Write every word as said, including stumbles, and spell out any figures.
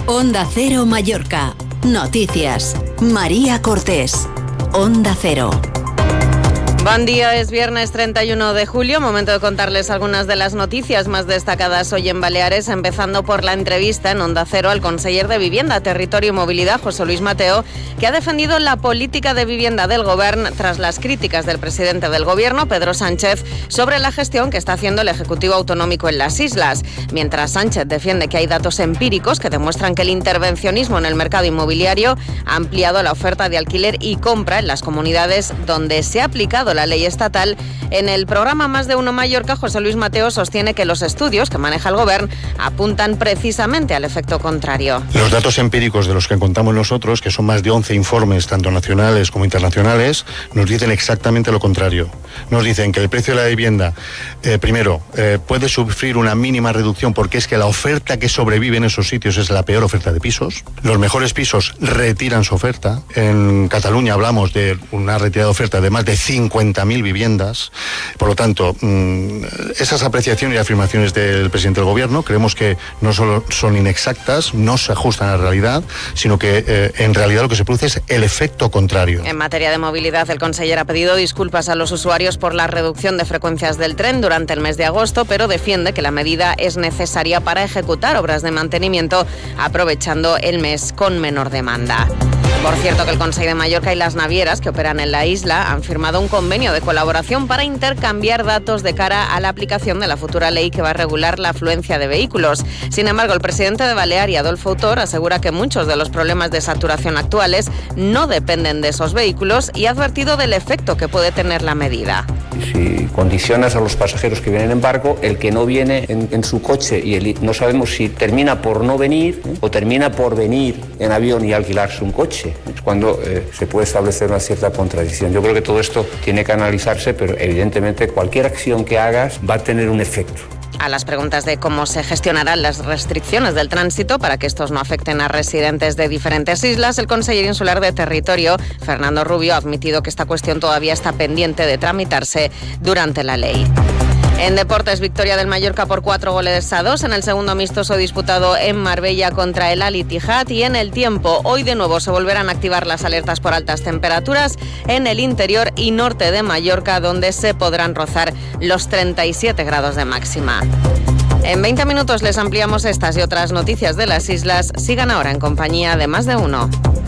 Onda Cero Mallorca. Noticias. María Cortés. Onda Cero. Buen día, es viernes treinta y uno de julio, momento de contarles algunas de las noticias más destacadas hoy en Baleares, empezando por la entrevista en Onda Cero al conseller de Vivienda, Territorio y Movilidad, José Luis Mateo, que ha defendido la política de vivienda del Gobierno tras las críticas del presidente del Gobierno, Pedro Sánchez, sobre la gestión que está haciendo el Ejecutivo Autonómico en las islas. Mientras Sánchez defiende que hay datos empíricos que demuestran que el intervencionismo en el mercado inmobiliario ha ampliado la oferta de alquiler y compra en las comunidades donde se ha aplicado la ley estatal, en el programa Más de Uno Mallorca, José Luis Mateo sostiene que los estudios que maneja el Gobierno apuntan precisamente al efecto contrario. Los datos empíricos de los que contamos nosotros, que son más de once informes, tanto nacionales como internacionales, nos dicen exactamente lo contrario. Nos dicen que el precio de la vivienda, eh, primero, eh, puede sufrir una mínima reducción porque es que la oferta que sobrevive en esos sitios es la peor oferta de pisos. Los mejores pisos retiran su oferta. En Cataluña hablamos de una retirada de oferta de más de cincuenta mil viviendas. Por lo tanto, esas apreciaciones y afirmaciones del presidente del Gobierno creemos que no solo son inexactas, no se ajustan a la realidad, sino que eh, en realidad lo que se produce es el efecto contrario. En materia de movilidad, el conseller ha pedido disculpas a los usuarios por la reducción de frecuencias del tren durante el mes de agosto, pero defiende que la medida es necesaria para ejecutar obras de mantenimiento, aprovechando el mes con menor demanda. Por cierto, que el Consell de Mallorca y las navieras que operan en la isla han firmado un convenio de colaboración para intercambiar datos de cara a la aplicación de la futura ley que va a regular la afluencia de vehículos. Sin embargo, el presidente de Balearia, Adolfo Autor, asegura que muchos de los problemas de saturación actuales no dependen de esos vehículos y ha advertido del efecto que puede tener la medida. Si condicionas a los pasajeros que vienen en barco, el que no viene en, en su coche y el, no sabemos si termina por no venir ¿eh? o termina por venir en avión y alquilarse un coche. Es cuando eh, se puede establecer una cierta contradicción. Yo creo que todo esto tiene que analizarse, pero evidentemente cualquier acción que hagas va a tener un efecto. A las preguntas de cómo se gestionarán las restricciones del tránsito para que estos no afecten a residentes de diferentes islas, el consejero insular de Territorio, Fernando Rubio, ha admitido que esta cuestión todavía está pendiente de tramitarse durante la ley. En deportes, victoria del Mallorca por cuatro goles a dos en el segundo amistoso disputado en Marbella contra el Al Ittihad. Y en el tiempo, hoy de nuevo se volverán a activar las alertas por altas temperaturas en el interior y norte de Mallorca, donde se podrán rozar los treinta y siete grados de máxima. En veinte minutos les ampliamos estas y otras noticias de las islas. Sigan ahora en compañía de Más de Uno.